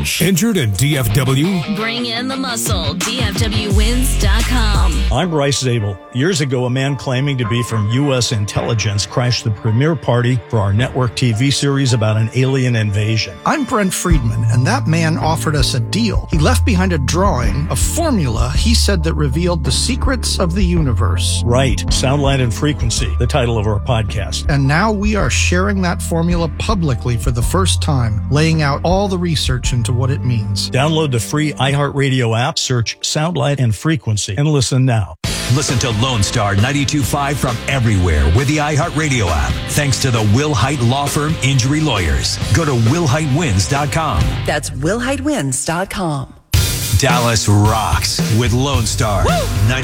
punch. Injured in DFW? Bring in the muscle. DFWWins.com. I'm Bryce Zabel. Years ago, a man claiming to be from U.S. intelligence crashed the premiere party for our network TV series about an alien invasion. I'm Brent Friedman, and that man offered us a deal. He left behind a drawing, a formula he said that revealed the secrets of the universe. Right. Soundlight and Frequency, the title of our podcast. And now we are sharing that formula publicly for the first time, laying out all the research into what it means. Download the free iHeartRadio app, search Soundlight and Frequency, and listen now. Listen to Lone Star 92.5 from everywhere with the iHeartRadio app. Thanks to the Will Hite Law Firm Injury Lawyers. Go to WillHiteWins.com. That's WillHiteWins.com. Dallas rocks with Lone Star 92.5.